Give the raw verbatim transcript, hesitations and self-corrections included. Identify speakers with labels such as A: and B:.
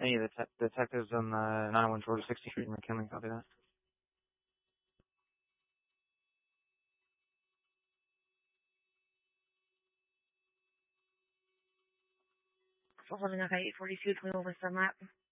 A: Any of the te- detectives on the nine oh one Georgia sixteenth Street in McKinley, copy that.
B: So holding up eight forty-two, twenty over some map.